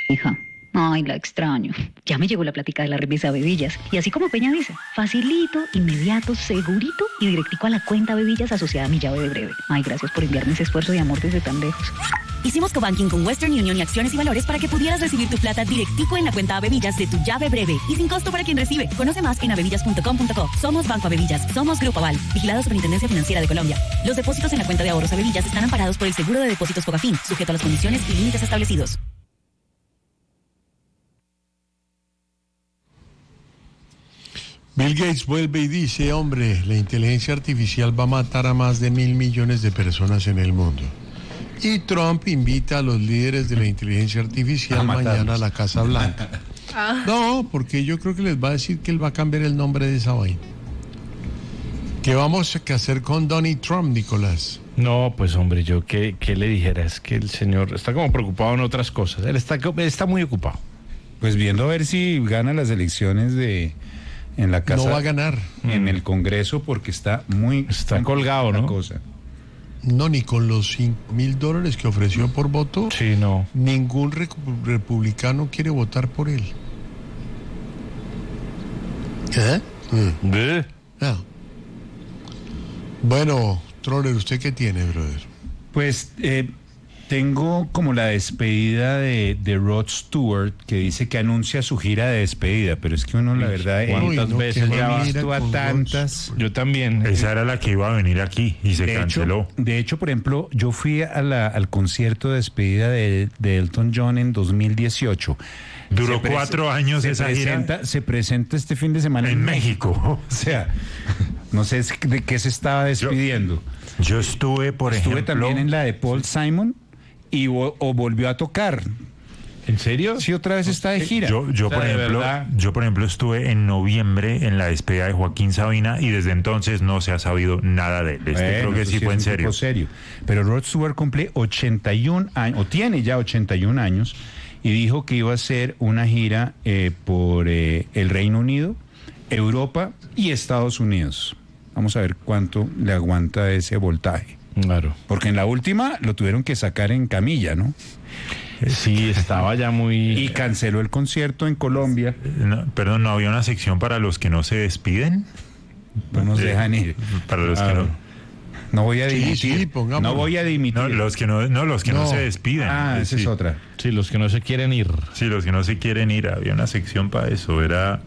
Hija, ay, la extraño. Ya me llegó la plática de la remesa Bebillas. Y así como Peña dice, facilito, inmediato, segurito y directico a la cuenta Bebillas asociada a mi llave de breve. Ay, gracias por enviarme ese esfuerzo de amor desde tan lejos. Hicimos cobanking con Western Union y Acciones y Valores para que pudieras recibir tu plata directico en la cuenta Bebillas de tu llave breve y sin costo para quien recibe. Conoce más en abebillas.com.co. Somos Banco Bebillas, somos Grupo Aval, vigilado Superintendencia Financiera de Colombia. Los depósitos en la cuenta de ahorros Bebillas están amparados por el Seguro de Depósitos Fogafín, sujeto a las condiciones y límites establecidos. Bill Gates vuelve y dice, hombre, la inteligencia artificial va a matar a más de 1.000 millones de personas en el mundo. Y Trump invita a los líderes de la inteligencia artificial mañana a la Casa Blanca. No, porque yo creo que les va a decir que él va a cambiar el nombre de esa vaina. ¿Qué vamos a hacer con Donald Trump, Nicolás? No, pues hombre, yo qué le dijera, es que el señor está como preocupado en otras cosas. Él está muy ocupado. Pues viendo a ver si gana las elecciones en la casa. No va a ganar. En el Congreso porque está colgado, ¿no? Cosa. No, ni con los $5,000 que ofreció por voto. Sí, no. Ningún republicano quiere votar por él. ¿Qué? Ah. Bueno, Troller, ¿usted qué tiene, brother? Pues tengo como la despedida de Rod Stewart, que dice que anuncia su gira de despedida, pero es que uno, la verdad, ¿cuántas veces ya va bastó a tantas? Yo también. Esa era la que iba a venir aquí y se canceló. De hecho, por ejemplo, yo fui al concierto de despedida de Elton John en 2018. Duró 4 años esa gira. Se presenta este fin de semana en México. O sea, no sé de qué se estaba despidiendo. Yo estuve, por ejemplo... Estuve también en la de Paul Simon y volvió a tocar. ¿En serio? Sí, otra vez está de gira. Yo, por ejemplo, estuve en noviembre en la despedida de Joaquín Sabina y desde entonces no se ha sabido nada de él. Creo que sí fue en serio. Pero Rod Stewart cumple 81 años, o tiene ya 81 años, y dijo que iba a hacer una gira por el Reino Unido, Europa y Estados Unidos. Vamos a ver cuánto le aguanta ese voltaje. Claro. Porque en la última lo tuvieron que sacar en camilla, ¿no? Sí, estaba ya muy... Y canceló el concierto en Colombia. Perdón, ¿no había una sección para los que no se despiden? No nos dejan ir. Para los que no... No voy a dimitir. Sí, no voy a dimitir. No, los que no se despiden. Esa es otra. Sí, los que no se quieren ir. Sí, los que no se quieren ir. Había una sección para eso. Era...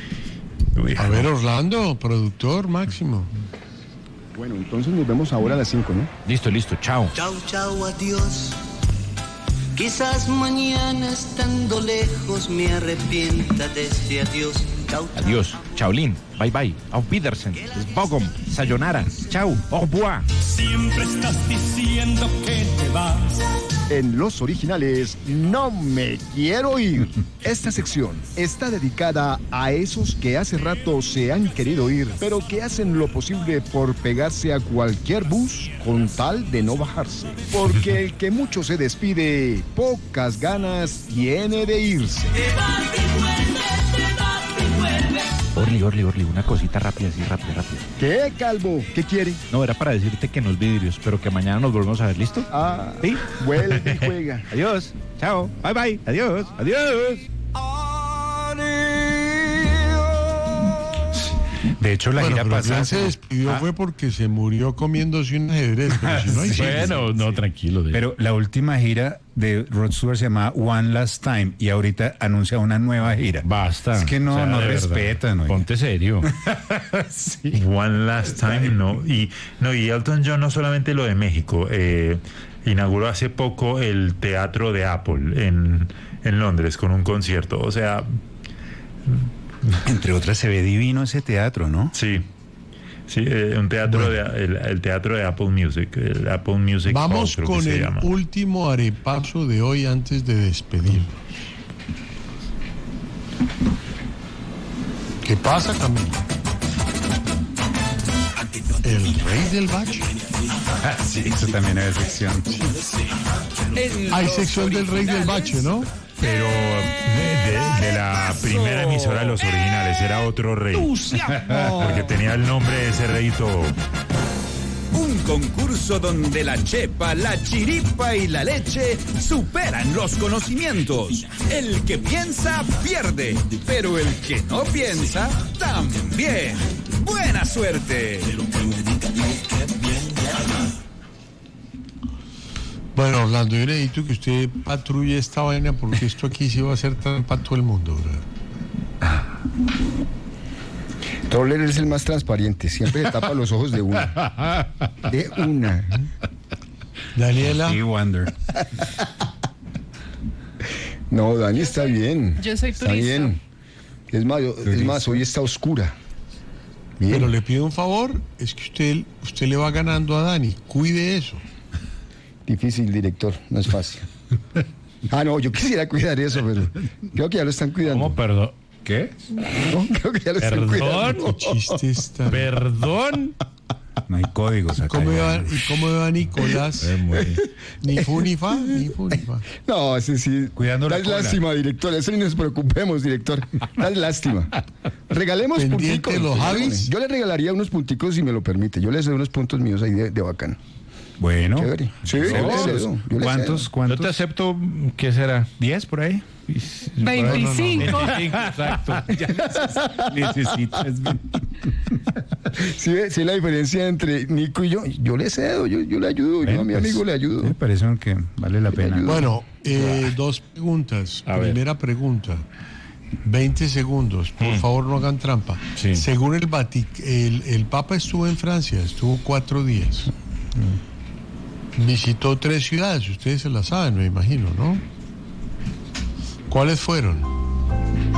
A ver, Orlando, productor máximo. Bueno, entonces nos vemos ahora a las 5, ¿no? Listo, chao. Chao, adiós. Quizás mañana estando lejos me arrepienta de este adiós. Chao. Adiós, Chaolín, bye, auf Wiedersehen, Bogom, sayonara, chao, au revoir. Siempre estás diciendo que te vas. En los originales, No me quiero ir. Esta sección está dedicada a esos que hace rato se han querido ir, pero que hacen lo posible por pegarse a cualquier bus con tal de no bajarse. Porque el que mucho se despide, pocas ganas tiene de irse. Orly, una cosita rápida, rápida. ¿Qué, Calvo? ¿Qué quiere? No, era para decirte que no es vidrios, pero que mañana nos volvemos a ver, ¿listo? ¿Sí? Vuelve y juega. Adiós, chao, bye, adiós. De hecho, la gira pasada se despidió fue porque se murió comiéndose un ajedrez, pero si no hay... Bueno, no, tranquilo. Pero la última gira de Rod Stewart se llamaba One Last Time y ahorita anuncia una nueva gira. Basta. Es que no respetan. ¿No? Ponte serio. Sí. One Last Time, no. Y Elton John no solamente lo de México, inauguró hace poco el Teatro de Apple en Londres con un concierto. O sea... Entre otras, se ve divino ese teatro, ¿no? Sí, un teatro el teatro de Apple Music, el Apple Music Hall, Vamos creo con que se el llama. último arepaso de hoy antes de despedirnos. ¿Qué pasa, Camilo? El rey del bache. Sí, eso también es sección. Hay sección del rey del bache, ¿no? Pero de la primera emisora de los originales era otro rey. Porque tenía el nombre de ese rey y todo. Un concurso donde la chepa, la chiripa y la leche superan los conocimientos. El que piensa, pierde, pero el que no piensa, también. ¡Buena suerte! Bueno, Orlando, yo necesito que usted patrulle esta vaina porque esto aquí sí va a ser tan para todo el mundo, ¿verdad? Toller es el más transparente, siempre se tapa los ojos de una. De una. Daniela. Sí, Wander. No, Dani está bien. Yo soy está turista. bien. Es más, hoy está oscura. Bien. Pero le pido un favor, es que usted le va ganando a Dani, cuide eso. Difícil, director, no es fácil. No, yo quisiera cuidar eso, pero creo que ya lo están cuidando. ¿Cómo, perdón? ¿Qué? No, creo que ya lo están cuidando. ¿Qué chiste está? ¿Perdón? No hay códigos acá. ¿Y cómo va Nicolás? Ni fu ni fa, ni fu ni fa. No, ese sí. Cuidando la da cola. lástima, director. Eso ni nos preocupemos, director. Da lástima. Regalemos Pendiente punticos. los Javis. Yo le regalaría unos punticos si me lo permite. Yo les doy unos puntos míos ahí de bacano. Bueno. Chévere. Sí, yo le cedo. ¿Cuántos? Yo te acepto, ¿qué será? ¿10 por ahí? 25. 25, exacto. Necesitas. Sí, la diferencia entre Nico y yo le cedo, yo le ayudo, yo a mi amigo le ayudo. Me parece que vale la pena. Bueno, dos preguntas. A ver. Primera pregunta. 20 segundos. Por favor, no hagan trampa. Sí. Según el Papa estuvo en Francia, estuvo 4 días. Visitó 3 ciudades, ustedes se las saben, me imagino, ¿no? ¿Cuáles fueron?